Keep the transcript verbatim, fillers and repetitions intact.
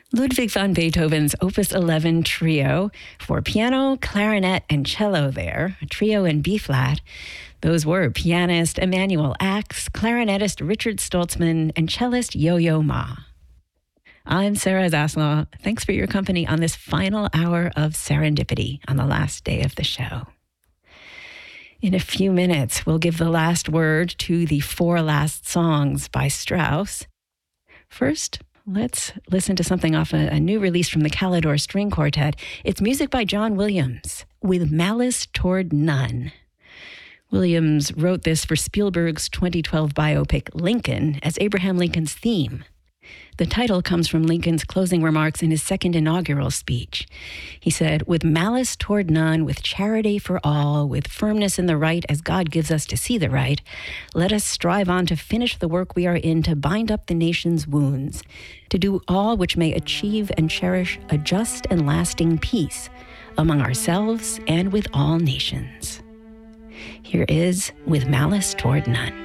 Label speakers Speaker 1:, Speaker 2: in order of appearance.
Speaker 1: Ludwig van Beethoven's Opus eleven Trio for piano, clarinet, and cello there, a trio in B-flat. Those were pianist Emanuel Ax, clarinetist Richard Stoltzman, and cellist Yo-Yo Ma. I'm Sarah Zaslaw. Thanks for your company on this final hour of Serendipity on the last day of the show. In a few minutes, we'll give the last word to the Four Last Songs by Strauss. First, let's listen to something off a, a new release from the Calidore String Quartet. It's music by John Williams, With Malice Toward None. Williams wrote this for Spielberg's twenty twelve biopic Lincoln as Abraham Lincoln's theme. The title comes from Lincoln's closing remarks in his second inaugural speech. He said, "With malice toward none, with charity for all, with firmness in the right as God gives us to see the right, let us strive on to finish the work we are in, to bind up the nation's wounds, to do all which may achieve and cherish a just and lasting peace among ourselves and with all nations." Here is With Malice Toward None.